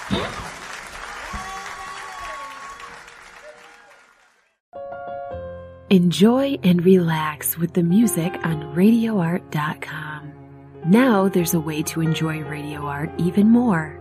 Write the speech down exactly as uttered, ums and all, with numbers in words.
Enjoy and relax with the music on radio art dot com. Now there's a way to enjoy Radio Art even more.